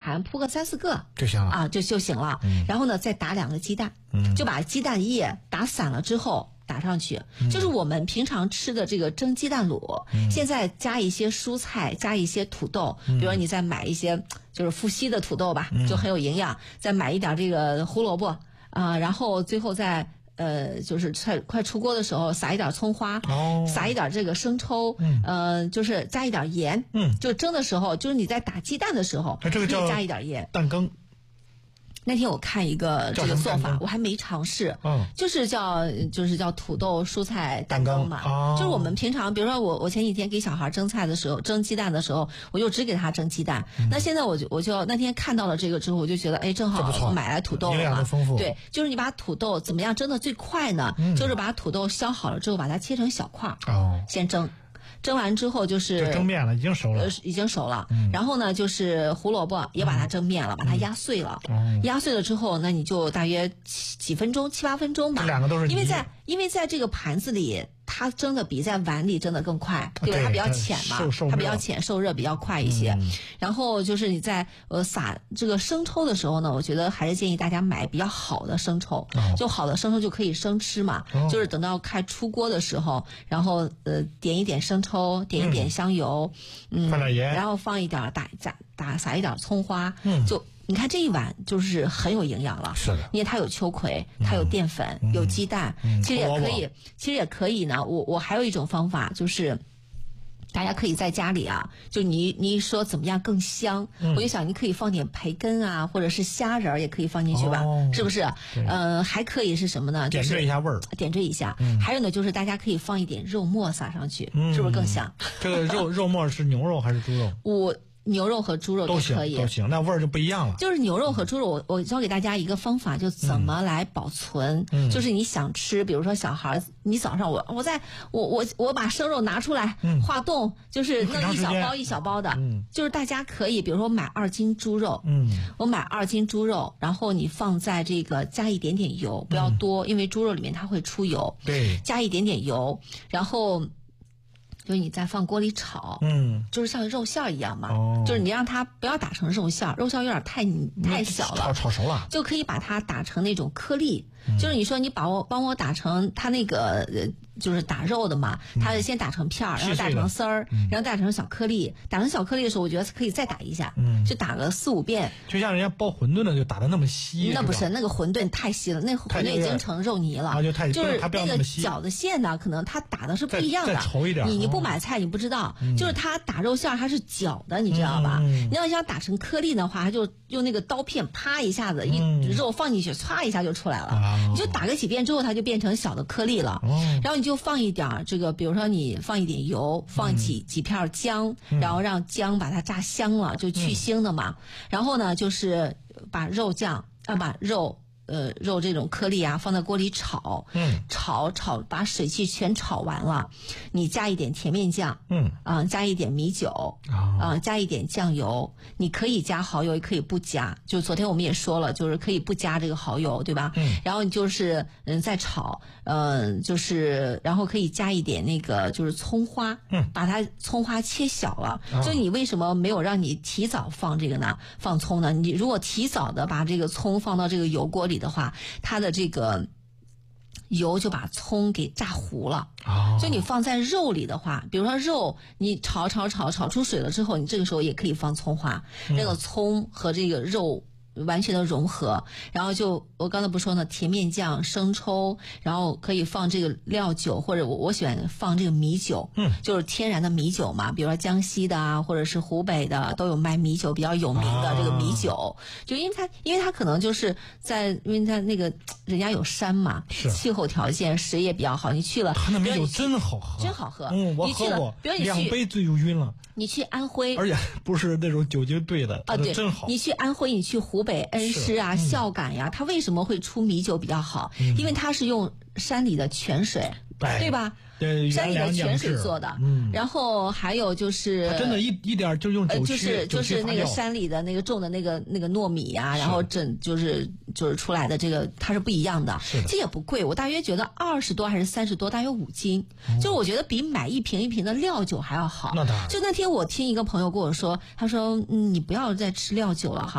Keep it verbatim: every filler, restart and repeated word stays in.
盘铺个三四个就行了啊，就就行了。 嗯、 然后呢，再打两个鸡蛋，嗯、就把鸡蛋液打散了之后打上去，嗯、就是我们平常吃的这个蒸鸡蛋卤，嗯、现在加一些蔬菜，加一些土豆，嗯、比如你再买一些就是富硒的土豆吧，嗯、就很有营养，再买一点这个胡萝卜啊、呃，然后最后再。呃，就是快快出锅的时候，撒一点葱花，哦，撒一点这个生抽，嗯，呃，就是加一点盐，嗯，就蒸的时候，就是你在打鸡蛋的时候， 这个叫加一点盐。 蛋羹。 那天我看一个这个做法，我还没尝试，嗯，就是叫就是叫土豆蔬菜蛋羹嘛，哦、就是我们平常，比如说我我前几天给小孩蒸菜的时候，蒸鸡蛋的时候，我就只给他蒸鸡蛋。嗯、那现在我就我就那天看到了这个之后，我就觉得，哎，正好我买来土豆了嘛，对，就是你把土豆怎么样蒸的最快呢？嗯、就是把土豆削好了之后，把它切成小块，哦，先蒸。蒸完之后就是就蒸面了，已经熟了， 呃，已经熟了。嗯、然后呢，就是胡萝卜也把它蒸面了，嗯、把它压碎了。嗯、压碎了之后，那你就大约几几分钟，七八分钟吧。 这两个都是因为在因为在这个盘子里，它蒸的比在碗里蒸的更快，对吧？ 对它比较浅嘛，它比较浅，受热比较快一些。嗯、然后就是你在呃撒这个生抽的时候呢，我觉得还是建议大家买比较好的生抽，哦、就好的生抽就可以生吃嘛。哦、就是等到开出锅的时候，然后呃点一点生抽。抽点一点香油，嗯， 放点盐， 然后放一点打打打撒一点葱花，嗯，就你看这一碗就是很有营养了， 是的， 因为它有秋葵，它有淀粉，嗯、有鸡蛋，嗯、其实也可以，嗯、其实也可以呢。我我还有一种方法就是。大家可以在家里啊，就你你说怎么样更香？嗯、我就想你可以放点培根啊，或者是虾仁儿也可以放进去吧，哦、是不是？呃，还可以是什么呢？ 点缀一下味儿， 点缀一下。嗯、还有呢，就是大家可以放一点肉末撒上去，嗯、是不是更香？ 这个肉肉末是牛肉还是猪肉？ 我。牛肉和猪肉都可以， 都行，那味儿就不一样了。 就是牛肉和猪肉，我我教给大家一个方法，就怎么来保存。嗯、就是你想吃，比如说小孩，你早上我我在我我我把生肉拿出来，嗯、化冻，就是弄一小包一小包的。嗯、就是大家可以，比如说买二斤猪肉，嗯、我买二斤猪肉，然后你放在这个加一点点油，不要多，嗯、因为猪肉里面它会出油。 对， 加一点点油，然后。就是你再放锅里炒，嗯，就是像肉馅儿一样嘛，哦，就是你让它不要打成肉馅儿，肉馅儿有点太太小了， 炒炒熟了， 就可以把它打成那种颗粒，嗯、就是你说你把我帮我打成它那个呃，就是打肉的嘛，嗯、它先打成片儿，然后打成丝儿，嗯、然后打成小颗粒，打成小颗粒的时候，我觉得可以再打一下，嗯，就打个四五遍， 就像人家包馄饨的就打的那么稀， 那不是那个馄饨太稀了，那馄饨已经成肉泥了， 啊、就太就是那个饺子馅呢，可能它打的是不一样的， 再稠一点， 你你不买菜你不知道，嗯、就是它打肉馅它是搅的，你知道吧？嗯、你要想打成颗粒的话，它就用那个刀片啪一下子，一、嗯、肉放进去，唰一下就出来了。哦、你就打个几遍之后，它就变成小的颗粒了。哦、然后你就放一点这个，比如说你放一点油，放几、嗯、几片姜，然后让姜把它炸香了，就去腥的嘛。嗯、然后呢，就是把肉酱啊，把肉。呃，肉这种颗粒啊，放在锅里炒，嗯，炒炒把水汽全炒完了，你加一点甜面酱，嗯，啊、呃，加一点米酒，啊、哦呃，加一点酱油，你可以加蚝油，也可以不加。就昨天我们也说了，就是可以不加这个蚝油，对吧？嗯，然后你就是嗯再炒，嗯、呃，就是然后可以加一点那个就是葱花，嗯，把它葱花切小了。哦、就你为什么没有让你提早放这个呢？放葱呢？你如果提早的把这个葱放到这个油锅里的话，它的这个油就把葱给炸糊了。哦，就你放在肉里的话，比如说肉你炒炒炒炒出水了之后，你这个时候也可以放葱花，嗯、那个葱和这个肉完全的融合，然后就我刚才不说呢，甜面酱、生抽，然后可以放这个料酒，或者我我喜欢放这个米酒，嗯，就是天然的米酒嘛，比如说江西的啊，或者是湖北的都有卖米酒比较有名的这个米酒，哦、就因为它因为它可能就是在因为它那个人家有山嘛，是气候条件食也比较好，你去了， 它那米酒真好喝， 真好喝， 嗯，我喝过， 比如你去两杯醉就晕了。 你去安徽， 而且不是那种酒精兑的啊，对，真好。 你去安徽，你去湖北恩施啊、孝感呀，它为什么会出米酒比较好？嗯、因为它是用山里的泉水， 哎、 对吧？ 对， 山里的泉水做的。嗯，然后还有就是， 真的一一点就用酒曲， 呃、就是就是那个山里的那个种的那个那个糯米呀、啊，然后整就是就是出来的这个它是不一样的。 是的， 这也不贵，我大约觉得二十多还是三十多，大约五斤。嗯、就我觉得比买一瓶一瓶的料酒还要好。 那当然。 就那天我听一个朋友跟我说，他说嗯，你不要再吃料酒了哈。